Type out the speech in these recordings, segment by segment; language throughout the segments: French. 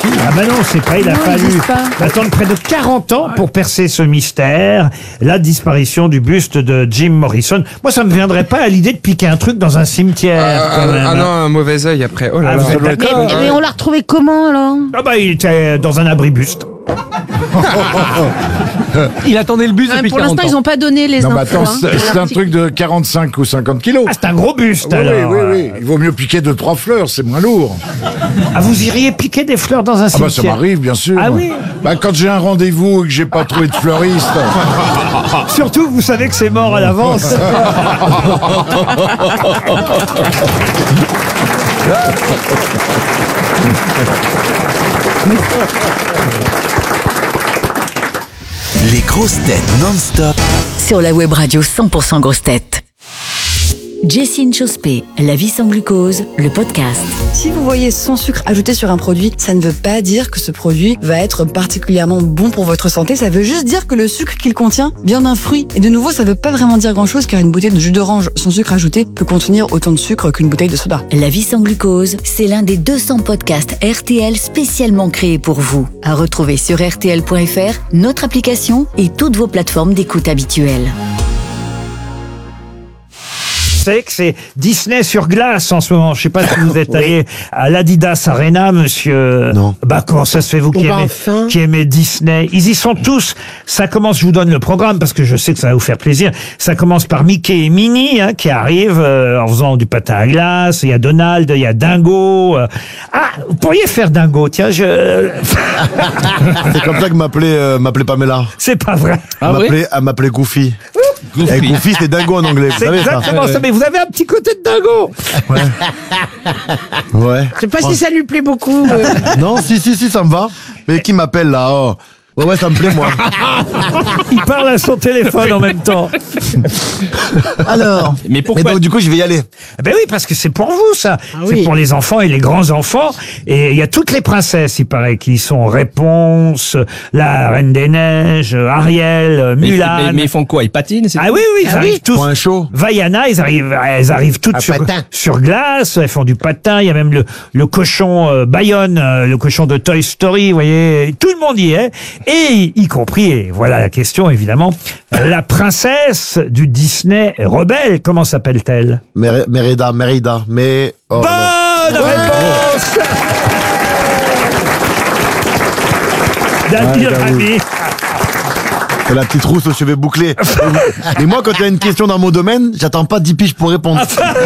Ah bah non, c'est pas, il a fallu attendre près de 40 ans pour percer ce mystère, la disparition du buste de Jim Morrison. Moi, ça me viendrait pas à l'idée de piquer un truc dans un cimetière. Quand même. Non, un mauvais œil après. Oh là là. Vous êtes d'accord, Mais on l'a retrouvé comment alors? Ah bah il était dans un abribus. Il attendait le bus depuis 40 ans. Pour l'instant, ils n'ont pas donné les Non, mais infos. attends, c'est un truc de 45 ou 50 kilos. Ah, c'est un gros buste Oui, alors. oui. Il vaut mieux piquer 2-3 fleurs, c'est moins lourd. Ah, vous iriez piquer des fleurs dans un Ah cimetière? bah ça m'arrive, bien sûr. Ah oui. Bah quand j'ai un rendez-vous et que j'ai pas trouvé de fleuriste. Surtout que vous savez que c'est mort à l'avance. Les grosses têtes non-stop Sur la web radio 100% grosses têtes. Jessine Chospé, La vie sans glucose, le podcast. Si vous voyez sans sucre ajouté sur un produit, ça ne veut pas dire que ce produit va être particulièrement bon pour votre santé. Ça veut juste dire que le sucre qu'il contient vient d'un fruit. Et de nouveau, ça veut pas vraiment dire grand-chose car une bouteille de jus d'orange sans sucre ajouté peut contenir autant de sucre qu'une bouteille de soda. La vie sans glucose, c'est l'un des 200 podcasts RTL spécialement créés pour vous. À retrouver sur rtl.fr, notre application et toutes vos plateformes d'écoute habituelles. Vous savez que c'est Disney sur glace en ce moment. Je sais pas si vous êtes allé à l'Adidas Arena, monsieur. Non. Bah, comment ça se fait, vous qui aimez Disney? Ils y sont tous. Ça commence, je vous donne le programme parce que je sais que ça va vous faire plaisir. Ça commence par Mickey et Minnie, qui arrivent en faisant du patin à glace. Il y a Donald, il y a Dingo. Ah, vous pourriez faire Dingo, tiens, C'est comme ça que m'appelait Pamela. C'est pas vrai. Elle m'appelait Goofy. Et Goofy, c'est dingo en anglais, vous C'est savez ça. exactement ça, mais vous avez un petit côté de Dingo. Ouais. Je sais pas si ça lui plaît beaucoup. Non, si, ça me va. Mais qui m'appelle là? Oh. Ouais, ça me plaît, moi. Il parle à son téléphone en même temps. Alors, mais pourquoi Et donc, du coup, je vais y aller. Ben oui, parce que c'est pour vous, ça. oui. C'est pour les enfants et les grands-enfants. Et il y a toutes les princesses, il paraît, qui sont Réponse, la Reine des Neiges, Ariel, Mulan. mais ils font quoi? Ils patinent? Ah oui, ils arrivent tous. Pour un show. Vaiana, elles arrivent toutes sur glace, elles font du patin, il y a même le cochon Bayonne, le cochon de Toy Story, vous voyez, tout le monde y est, et y compris, et voilà la question évidemment, la princesse du Disney rebelle, comment s'appelle-t-elle? Mérida, mais... Oh, Bonne réponse Damien Rami. C'est la petite rousse aux cheveux bouclés. Et moi, quand il y a une question dans mon domaine, j'attends pas 10 piges pour répondre.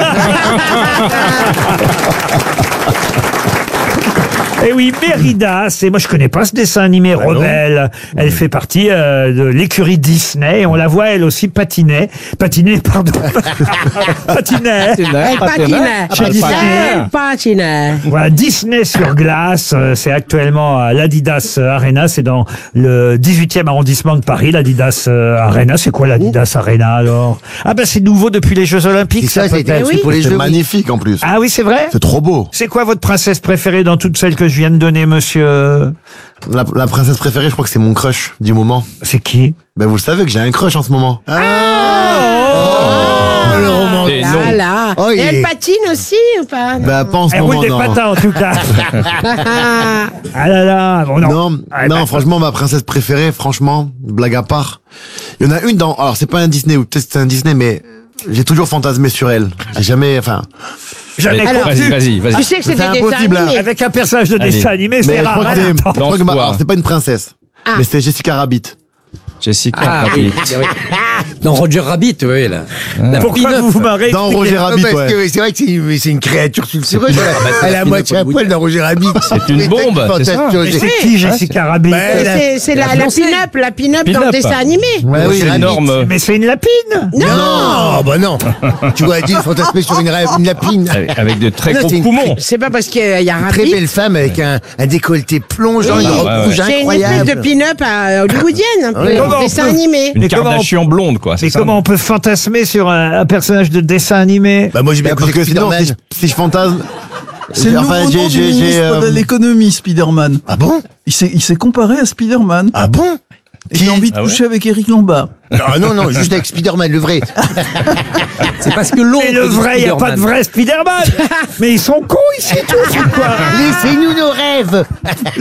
Et oui, Mérida, moi je connais pas ce dessin animé Rebelle. Elle fait partie de l'écurie Disney. On la voit elle aussi patiner, pardon. Patinait. Chez Disney. Voilà, Disney sur glace, c'est actuellement à l'Adidas Arena, c'est dans le 18e arrondissement de Paris, l'Adidas Arena. C'est quoi l'Adidas Arena alors? Ah ben c'est nouveau depuis les Jeux Olympiques. C'est magnifique en plus. Ah oui, c'est vrai? C'est trop beau. C'est quoi votre princesse préférée dans toutes celles que je viens de donner, monsieur? La princesse préférée, je crois que c'est mon crush du moment. C'est qui? Ben vous le savez que j'ai un crush en ce moment. Le romantique. Oh, Et elle patine aussi ou pas? Ben pas en ce Elle moment, roule des non. patins en tout cas. Ah là là, bon, non. Non, franchement, ma princesse préférée, franchement, blague à part. Il y en a une dans, alors c'est pas un Disney, ou peut-être c'est un Disney, mais j'ai toujours fantasmé sur elle. Jamais, enfin... Jamais compris. Vas-y. Tu sais que c'est des dessins impossible, animés. Avec un personnage de Allez. dessin animé, Mais c'est je rare. crois que hein. c'est, alors, c'est pas une princesse. Mais c'est Jessica Rabbit. Jessica Rabbit. Dans Roger Rabbit, oui, là. Pourquoi vous vous marrez? Dans Roger Rabbit, Parce ouais. que c'est vrai que c'est une créature sulfureuse. Elle a à moitié à poil dans Roger Rabbit. C'est une bombe, c'est ça. Mais c'est qui Jessica Rabbit? C'est la pin-up dans le dessin animé. Ouais, oui, C'est énorme. Mais c'est une lapine. Non, bah non. Tu vois, elle dit fantasmer sur une lapine. Avec de très Non, gros c'est une poumons. C'est pas parce qu'il y a un Très Rabbit. belle femme avec un décolleté plongeant, une robe rouge C'est une espèce incroyable. de pin-up hollywoodienne, un peu, Oui. dessin animé. Une Mais comment Kardashian blonde, quoi. Mais c'est ça, comment non? on peut fantasmer sur un personnage de dessin animé? Bah moi j'ai bien Parce compris que sinon, Spider-Man. si je fantasme... C'est le nouveau nom du ministre de l'économie, Spider-Man. Ah bon? Il s'est comparé à Spider-Man. Ah bon? Et il a envie de coucher avec Éric Lombard. Ah non, juste avec Spider-Man, le vrai. C'est parce que l'autre. Mais le vrai, il n'y a pas de vrai Spider-Man. Mais ils sont cons ici tous ou quoi? Laissez-nous nos rêves.